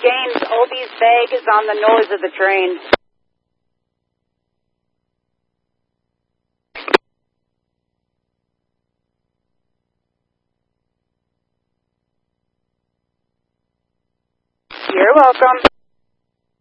James, Obie's bag is on the nose of the train. You're welcome.